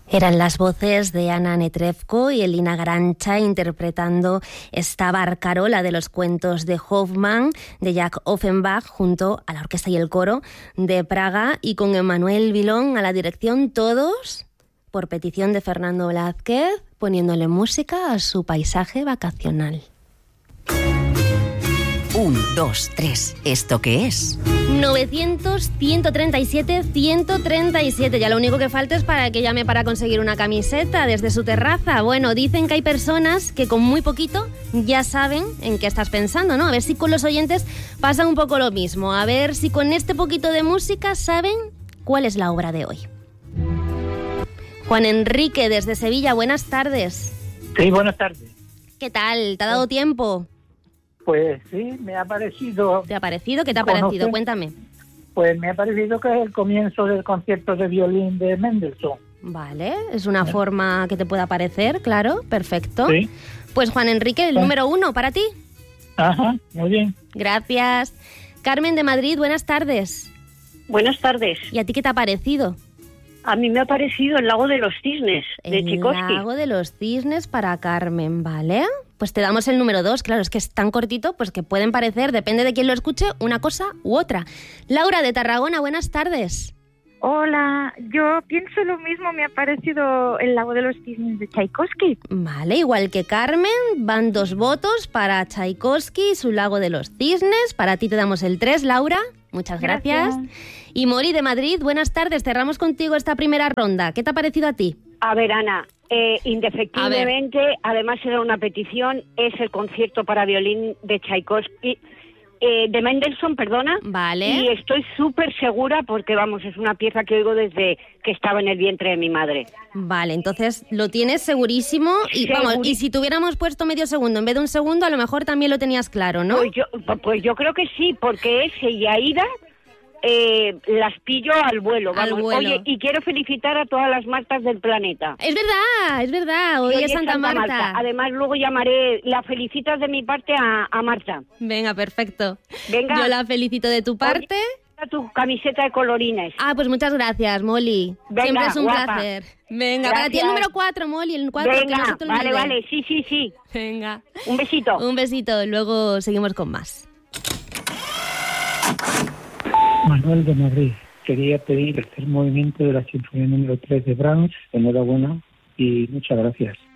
Eran las voces de Anna Netrebko y Elina Garancha interpretando esta barcarola de los cuentos de Hoffmann, de Jack Offenbach, junto a la orquesta y el coro de Praga, y con Emmanuel Vilón a la dirección, todos por petición de Fernando Blázquez, poniéndole música a su paisaje vacacional. 1, 2, 3. ¿Esto qué es? 900-137-137. Ya lo único que falta es para que llame para conseguir una camiseta desde su terraza. Bueno, dicen que hay personas que con muy poquito ya saben en qué estás pensando, ¿no? A ver si con los oyentes pasa un poco lo mismo. A ver si con este poquito de música saben cuál es la obra de hoy. Juan Enrique, desde Sevilla, buenas tardes. Sí, buenas tardes. ¿Qué tal? ¿Te ha dado tiempo? Pues sí, me ha parecido... ¿Te ha parecido? ¿Qué te ha parecido? Cuéntame. Pues me ha parecido que es el comienzo del concierto de violín de Mendelssohn. Vale, es una forma que te pueda parecer, claro, perfecto. Sí. Pues Juan Enrique, el número 1 para ti. Ajá, muy bien. Gracias. Carmen de Madrid, buenas tardes. Buenas tardes. ¿Y a ti qué te ha parecido? A mí me ha parecido El lago de los cisnes, de Tchaikovsky. El lago de los cisnes para Carmen, ¿vale? Pues te damos el número 2, claro, es que es tan cortito, pues que pueden parecer, depende de quién lo escuche, una cosa u otra. Laura de Tarragona, buenas tardes. Hola, yo pienso lo mismo, me ha parecido El lago de los cisnes de Tchaikovsky. Vale, igual que Carmen, van 2 votos para Tchaikovsky y su lago de los cisnes. Para ti te damos el 3, Laura. Muchas gracias. Y Mori de Madrid, buenas tardes. Cerramos contigo esta primera ronda. ¿Qué te ha parecido a ti? A ver, Ana, indefectiblemente, además era una petición, es el concierto para violín de Tchaikovsky, de Mendelssohn, perdona. Vale. Y estoy súper segura porque, vamos, es una pieza que oigo desde que estaba en el vientre de mi madre. Vale, entonces lo tienes segurísimo. Y vamos, y si tuviéramos puesto medio segundo en vez de un segundo, a lo mejor también lo tenías claro, ¿no? Pues yo creo que sí, porque ese y Aida... las pillo al vuelo, vamos. Al vuelo. Oye, y quiero felicitar a todas las Martas del planeta. Es verdad, hoy es Santa Marta. Además, luego llamaré, la felicitas de mi parte a Marta. Venga, perfecto. Venga. Yo la felicito de tu parte. Oye, tu camiseta de colorines. Ah, pues muchas gracias, Molly. Venga, siempre es un guapa. placer. Venga, Gracias. para ti el número 4, Molly, el 4. Venga, que no se te olvide. vale, sí. Venga. Un besito. Un besito, luego seguimos con más. Manuel de Madrid. Quería pedir el tercer movimiento de la sinfonía número 3 de Brahms. Enhorabuena y muchas gracias.